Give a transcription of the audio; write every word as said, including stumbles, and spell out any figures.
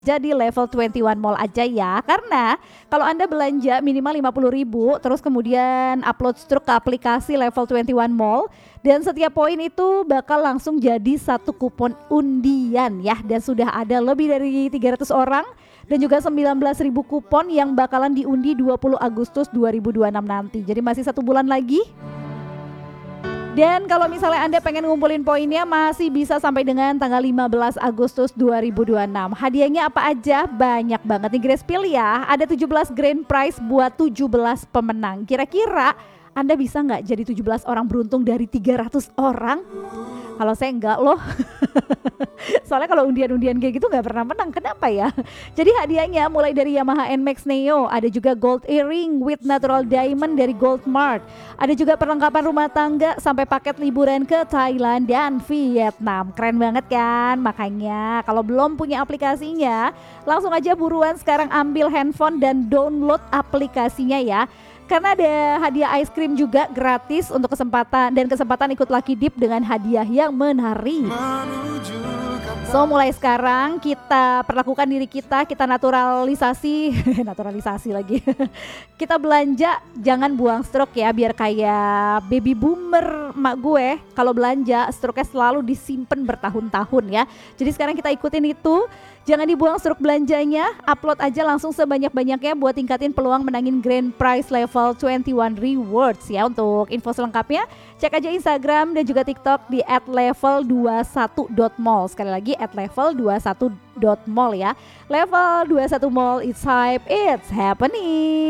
Jadi level dua puluh satu Mall aja ya, karena kalau Anda belanja minimal lima puluh ribu terus kemudian upload struk ke aplikasi level dua puluh satu Mall, dan setiap poin itu bakal langsung jadi satu kupon undian ya, dan sudah ada lebih dari tiga ratus orang dan juga sembilan belas ribu kupon yang bakalan diundi dua puluh Agustus dua ribu dua puluh enam nanti. Jadi masih satu bulan lagi. Dan kalau misalnya Anda pengen ngumpulin poinnya masih bisa sampai dengan tanggal lima belas Agustus dua ribu dua puluh enam. Hadiahnya apa aja? Banyak banget nih Grace, pilih ya. Ada tujuh belas grand prize buat tujuh belas pemenang. Kira-kira Anda bisa nggak jadi tujuh belas orang beruntung dari tiga ratus orang? Kalau saya enggak loh. Soalnya kalau undian-undian kayak gitu nggak pernah menang. Kenapa ya? Jadi hadiahnya mulai dari Yamaha N Max Neo, ada juga gold earring with natural diamond dari Gold Mart, ada juga perlengkapan rumah tangga sampai paket liburan ke Thailand dan Vietnam. Keren banget kan? Makanya kalau belum punya aplikasinya, langsung aja buruan sekarang ambil handphone dan download aplikasinya ya. Karena ada hadiah ice cream juga gratis untuk kesempatan dan kesempatan ikut Lucky Dip dengan hadiah yang menarik. So mulai sekarang kita perlakukan diri kita, kita naturalisasi, naturalisasi lagi. Kita belanja jangan buang struk ya, biar kayak baby boomer mak gue. Kalau belanja struknya selalu disimpan bertahun-tahun ya. Jadi sekarang kita ikutin itu. Jangan dibuang struk belanjanya, upload aja langsung sebanyak-banyaknya buat tingkatin peluang menangin grand prize level dua puluh satu rewards ya. Untuk info selengkapnya cek aja Instagram dan juga TikTok di at level dua puluh satu dot mall. Sekali lagi at level dua puluh satu dot mall ya. Level dua puluh satu Mall, it's hype, it's happening.